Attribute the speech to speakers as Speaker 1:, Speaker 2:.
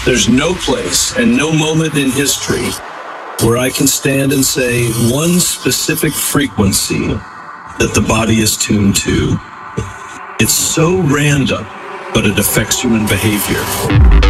Speaker 1: There's no place and no moment in history where I can stand and say one specific frequency that the body is tuned to. It's so random, but it affects human behavior.